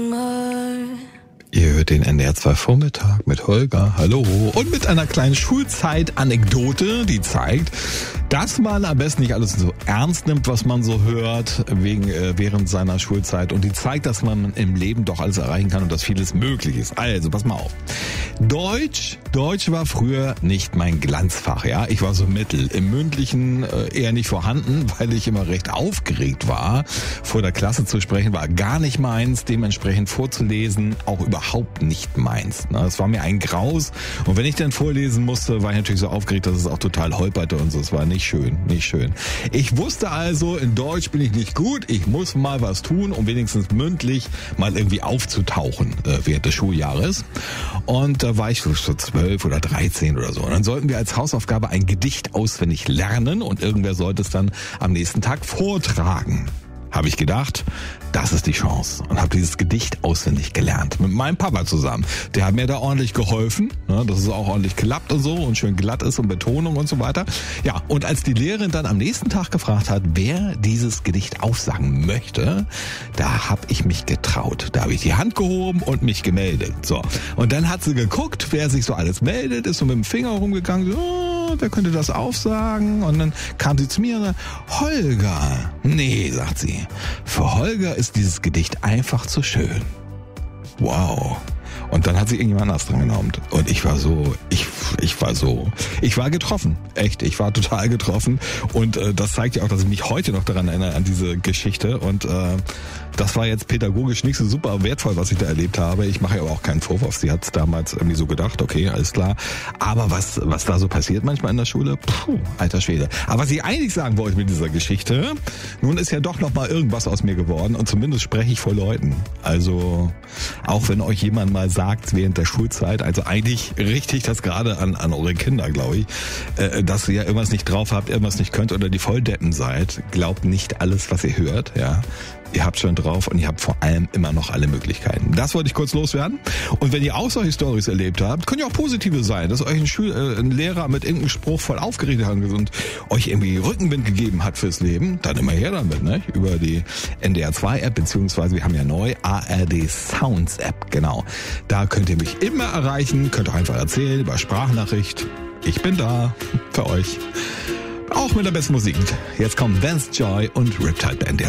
Ihr hört den NDR 2 Vormittag mit Holger, hallo, und mit einer kleinen Schulzeit-Anekdote, die zeigt, dass man am besten nicht alles so ernst nimmt, was man so hört, während seiner Schulzeit, und die zeigt, dass man im Leben doch alles erreichen kann und dass vieles möglich ist. Also, pass mal auf. Deutsch war früher nicht mein Glanzfach, ja. Ich war so mittel. Im Mündlichen eher nicht vorhanden, weil ich immer recht aufgeregt war. Vor der Klasse zu sprechen war gar nicht meins, dementsprechend vorzulesen auch überhaupt nicht meins. Es war mir ein Graus, und wenn ich dann vorlesen musste, war ich natürlich so aufgeregt, dass es auch total holperte und so. Es war nicht schön. Ich wusste also, in Deutsch bin ich nicht gut, ich muss mal was tun, um wenigstens mündlich mal irgendwie aufzutauchen während des Schuljahres. Und da war ich so 12 oder 13 oder so. Und dann sollten wir als Hausaufgabe ein Gedicht auswendig lernen und irgendwer sollte es dann am nächsten Tag vortragen. Habe ich gedacht, das ist die Chance, und habe dieses Gedicht auswendig gelernt. Mit meinem Papa zusammen. Der hat mir da ordentlich geholfen, ne, dass es auch ordentlich klappt und so und schön glatt ist und Betonung und so weiter. Ja, und als die Lehrerin dann am nächsten Tag gefragt hat, wer dieses Gedicht aufsagen möchte, da habe ich mich getraut. Da habe ich die Hand gehoben und mich gemeldet. So, und dann hat sie geguckt, wer sich so alles meldet, ist so mit dem Finger rumgegangen, so, wer könnte das aufsagen? Und dann kam sie zu mir und sagte, Holger. Nee, sagt sie. Für Holger ist dieses Gedicht einfach zu schön. Wow. Und dann hat sich irgendjemand anders dran genommen. Und ich war getroffen. Echt, ich war total getroffen. Und das zeigt ja auch, dass ich mich heute noch daran erinnere, an diese Geschichte. Und das war jetzt pädagogisch nicht so super wertvoll, was ich da erlebt habe. Ich mache ja aber auch keinen Vorwurf. Sie hat es damals irgendwie so gedacht, okay, alles klar. Aber was da so passiert manchmal in der Schule, alter Schwede. Aber was ich eigentlich sagen wollte mit dieser Geschichte, nun ist ja doch noch mal irgendwas aus mir geworden. Und zumindest spreche ich vor Leuten. Also, auch wenn euch jemand mal sagt während der Schulzeit, also eigentlich richte ich das gerade an eure Kinder, glaube ich, dass ihr irgendwas nicht drauf habt, irgendwas nicht könnt oder die Volldeppen seid. Glaubt nicht alles, was ihr hört, ja. Ihr habt schon drauf und ihr habt vor allem immer noch alle Möglichkeiten. Das wollte ich kurz loswerden. Und wenn ihr auch solche Storys erlebt habt, können ja auch positive sein, dass euch ein Lehrer mit irgendeinem Spruch voll aufgeregt hat und euch irgendwie Rückenwind gegeben hat fürs Leben, dann immer her damit, ne? Über die NDR 2 App, beziehungsweise wir haben ja neu ARD Sounds App, genau. Da könnt ihr mich immer erreichen, könnt auch einfach erzählen über Sprachnachricht. Ich bin da für euch. Auch mit der besten Musik. Jetzt kommt Vance Joy und Riptide bei NDR 2.